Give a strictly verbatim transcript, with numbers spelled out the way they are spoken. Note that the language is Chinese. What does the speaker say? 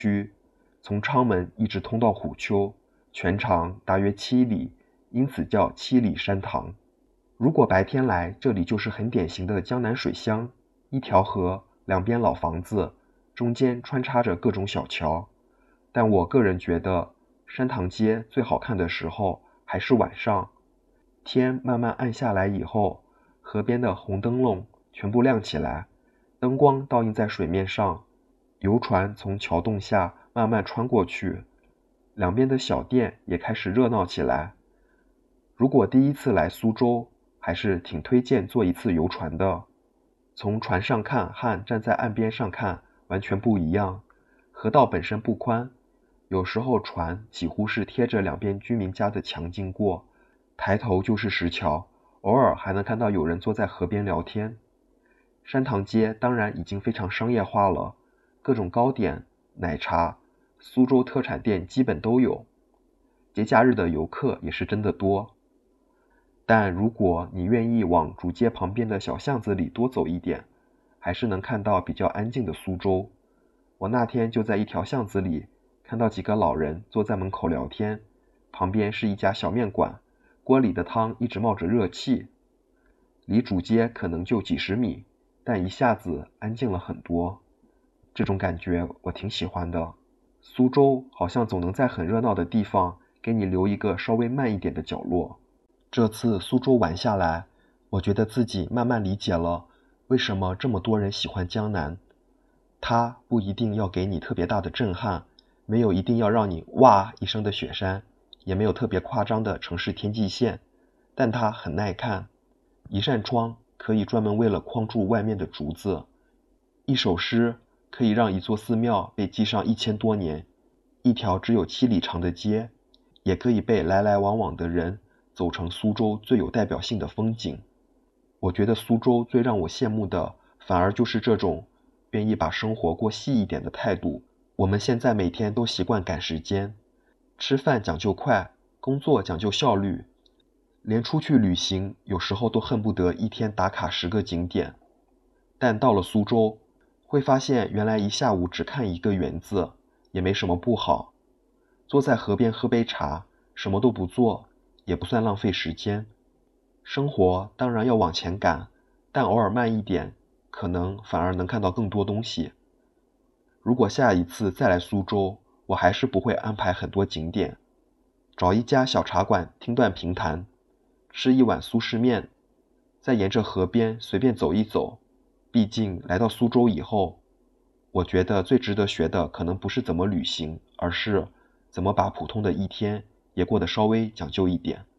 从昌门一直通到虎丘，全长大约七里，因此叫七里山塘。如果白天来，这里就是很典型的江南水乡，一条河，两边老房子，中间穿插着各种小桥。但我个人觉得，山塘街最好看的时候还是晚上，天慢慢暗下来以后，河边的红灯笼全部亮起来，灯光倒映在水面上，游船从桥洞下慢慢穿过去，两边的小店也开始热闹起来。如果第一次来苏州，还是挺推荐坐一次游船的。从船上看和站在岸边上看完全不一样，河道本身不宽，有时候船几乎是贴着两边居民家的墙经过，抬头就是石桥，偶尔还能看到有人坐在河边聊天。山塘街当然已经非常商业化了，各种糕点、奶茶、苏州特产店基本都有，节假日的游客也是真的多。但如果你愿意往主街旁边的小巷子里多走一点，还是能看到比较安静的苏州。我那天就在一条巷子里看到几个老人坐在门口聊天，旁边是一家小面馆，锅里的汤一直冒着热气。离主街可能就几十米，但一下子安静了很多。这种感觉我挺喜欢的。苏州好像总能在很热闹的地方给你留一个稍微慢一点的角落。这次苏州玩下来，我觉得自己慢慢理解了为什么这么多人喜欢江南。它不一定要给你特别大的震撼，没有一定要让你哇一声的雪山，也没有特别夸张的城市天际线，但它很耐看。一扇窗可以专门为了框住外面的竹子，一首诗可以让一座寺庙被记上一千多年，一条只有七里长的街也可以被来来往往的人走成苏州最有代表性的风景。我觉得苏州最让我羡慕的反而就是这种愿意把生活过细一点的态度。我们现在每天都习惯赶时间，吃饭讲究快，工作讲究效率，连出去旅行有时候都恨不得一天打卡十个景点。但到了苏州，会发现原来一下午只看一个园字也没什么不好。坐在河边喝杯茶，什么都不做，也不算浪费时间。生活当然要往前赶，但偶尔慢一点，可能反而能看到更多东西。如果下一次再来苏州，我还是不会安排很多景点，找一家小茶馆听段评弹，吃一碗苏式面，再沿着河边随便走一走。毕竟来到苏州以后，我觉得最值得学的可能不是怎么旅行，而是怎么把普通的一天也过得稍微讲究一点。